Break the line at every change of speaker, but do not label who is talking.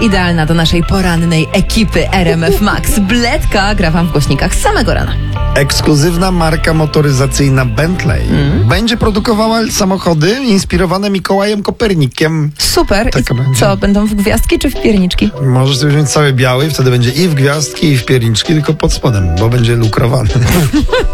Idealna do naszej porannej ekipy RMF Max. Bledka gra wam w głośnikach z samego rana.
Ekskluzywna marka motoryzacyjna Bentley będzie produkowała samochody inspirowane Mikołajem Kopernikiem.
Super.
Taka
I
będzie.
co, będą w gwiazdki czy w pierniczki?
Możesz sobie wziąć cały biały, wtedy będzie i w gwiazdki, i w pierniczki, tylko pod spodem, bo będzie lukrowany.